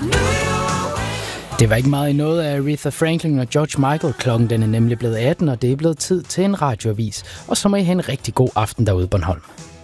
Det var ikke meget i noget af Aretha Franklin og George Michael. Klokken den er nemlig blevet 18, og det er blevet tid til en radioavis. Og så må I have en rigtig god aften derude, Bornholm.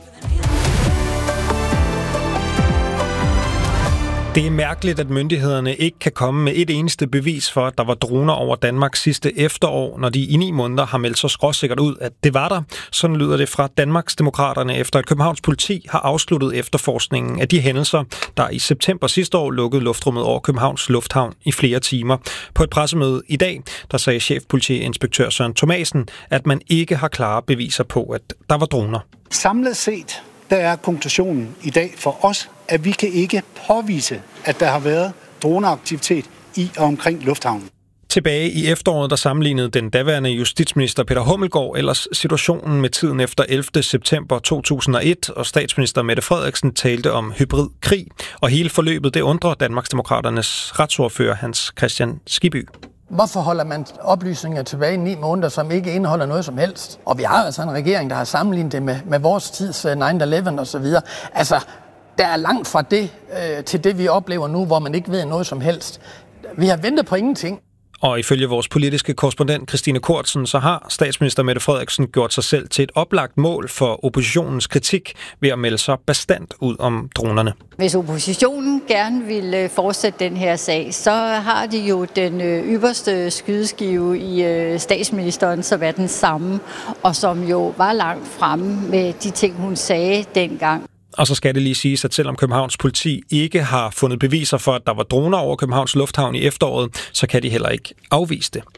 Det er mærkeligt, at myndighederne ikke kan komme med et eneste bevis for, at der var droner over Danmark sidste efterår, når de i 9 måneder har meldt så skråsikkert ud, at det var der. Sådan lyder det fra Danmarksdemokraterne, efter at Københavns politi har afsluttet efterforskningen af de hændelser, der i september sidste år lukkede luftrummet over Københavns Lufthavn i flere timer. På et pressemøde i dag, der sagde chefpolitiinspektør Søren Thomasen, at man ikke har klare beviser på, at der var droner. Samlet set, der er konklusionen i dag for os, at vi kan ikke påvise, at der har været droneaktivitet i og omkring lufthavnen. Tilbage i efteråret, der sammenlignede den daværende justitsminister Peter Hummelgaard ellers situationen med tiden efter 11. september 2001, og statsminister Mette Frederiksen talte om hybridkrig. Og hele forløbet, det undrer Danmarksdemokraternes retsordfører Hans Kristian Skibby. Hvorfor holder man oplysninger tilbage i 9 måneder, som ikke indeholder noget som helst? Og vi har altså en regering, der har sammenlignet det med vores tids 9/11 og så videre. Altså, der er langt fra det til det, vi oplever nu, hvor man ikke ved noget som helst. Vi har ventet på ingenting. Og ifølge vores politiske korrespondent Christine Kortsen, så har statsminister Mette Frederiksen gjort sig selv til et oplagt mål for oppositionens kritik ved at melde sig bastant ud om dronerne. Hvis oppositionen gerne vil fortsætte den her sag, så har de jo den ypperste skydeskive i statsministeren, så var den samme, og som jo var langt fremme med de ting, hun sagde dengang. Og så skal det lige siges, at selvom Københavns politi ikke har fundet beviser for, at der var droner over Københavns Lufthavn i efteråret, så kan de heller ikke afvise det.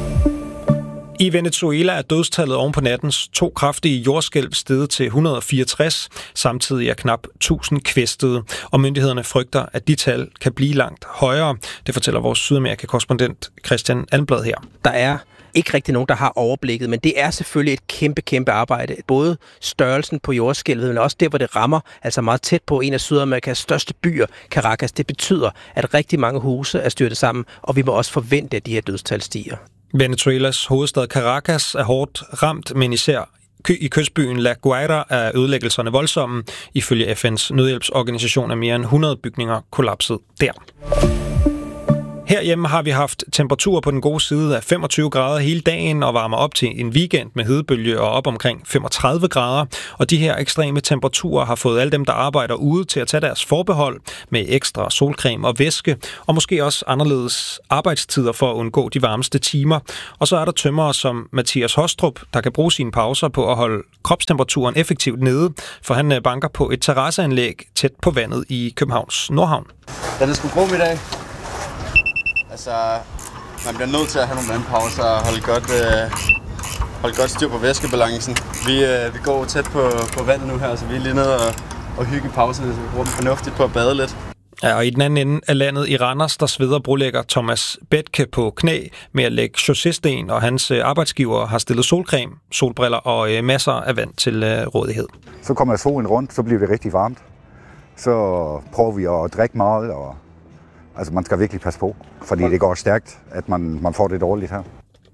I Venezuela er dødstallet oven på nattens 2 kraftige jordskælv steget til 164. Samtidig er knap 1000 kvæstede, og myndighederne frygter, at de tal kan blive langt højere. Det fortæller vores Sydamerika-korrespondent Christian Almblad her. Der er ikke rigtig nogen, der har overblikket, men det er selvfølgelig et kæmpe arbejde. Både størrelsen på jordskælvet, men også der, hvor det rammer, altså meget tæt på en af Sydamerikas største byer, Caracas. Det betyder, at rigtig mange huse er styrtet sammen, og vi må også forvente, at de her dødstal stiger. Venezuelas hovedstad Caracas er hårdt ramt, men især i kystbyen La Guaira er ødelæggelserne voldsomme. Ifølge FN's nødhjælpsorganisation er mere end 100 bygninger kollapset der. Herhjemme har vi haft temperaturer på den gode side af 25 grader hele dagen og varmer op til en weekend med hedebølge og op omkring 35 grader. Og de her ekstreme temperaturer har fået alle dem, der arbejder ude, til at tage deres forbehold med ekstra solcreme og væske, og måske også anderledes arbejdstider for at undgå de varmeste timer. Og så er der tømrere som Mathias Hostrup, der kan bruge sine pauser på at holde kropstemperaturen effektivt nede, for han banker på et terrasseanlæg tæt på vandet i Københavns Nordhavn. Den er sgu grum i dag. Altså, man bliver nødt til at have nogle vandpauser og holde godt styr på væskebalancen. Vi går tæt på vandet nu her, så vi er lige nede og hygge pauserne, så vi bruger dem fornuftigt på at bade lidt. Ja, og i den anden ende af landet i Randers, der sveder brolægger Thomas Bethke på knæ med at lægge chaussésten, og hans arbejdsgiver har stillet solcreme, solbriller og masser af vand til rådighed. Så kommer solen rundt, så bliver det rigtig varmt. Så prøver vi at drikke meget, og altså man skal virkelig passe på, fordi det går stærkt, at man får det dårligt her.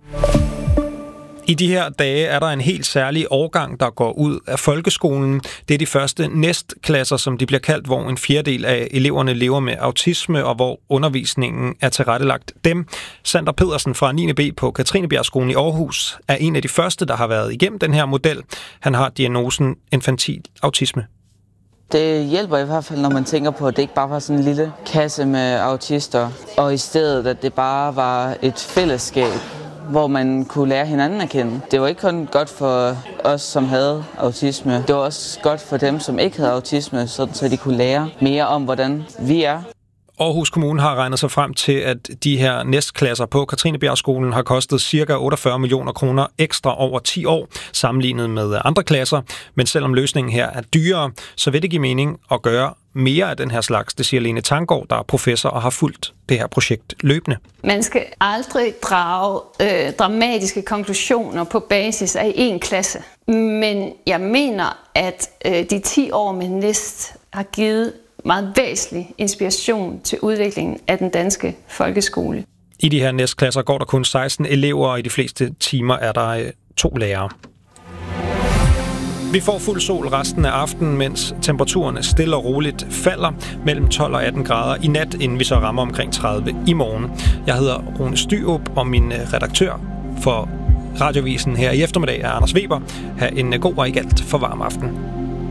I de her dage er der en helt særlig årgang, der går ud af folkeskolen. Det er de første næstklasser, som de bliver kaldt, hvor en fjerdedel af eleverne lever med autisme, og hvor undervisningen er tilrettelagt dem. Sander Pedersen fra 9. B på Katrinebjergskolen i Aarhus er en af de første, der har været igennem den her model. Han har diagnosen infantil autisme. Det hjælper i hvert fald, når man tænker på, at det ikke bare var sådan en lille kasse med autister, og i stedet, at det bare var et fællesskab, hvor man kunne lære hinanden at kende. Det var ikke kun godt for os, som havde autisme. Det var også godt for dem, som ikke havde autisme, så de kunne lære mere om, hvordan vi er. Aarhus Kommune har regnet sig frem til, at de her næstklasser på Katrinebjergskolen har kostet ca. 48 millioner kroner ekstra over 10 år, sammenlignet med andre klasser. Men selvom løsningen her er dyrere, så vil det give mening at gøre mere af den her slags. Det siger Lene Tanggaard, der er professor og har fulgt det her projekt løbende. Man skal aldrig drage dramatiske konklusioner på basis af en klasse. Men jeg mener, at de 10 år med NÆST har givet meget væsentlig inspiration til udviklingen af den danske folkeskole. I de her næstklasser går der kun 16 elever, og i de fleste timer er der 2 lærere. Vi får fuld sol resten af aftenen, mens temperaturerne stille og roligt falder mellem 12 og 18 grader i nat, inden vi så rammer omkring 30 i morgen. Jeg hedder Rune Styrup, og min redaktør for Radiovisen her i eftermiddag er Anders Weber. Ha' en god og ikke alt for varm aften.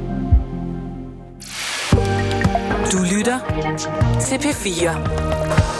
Du lytter til P4.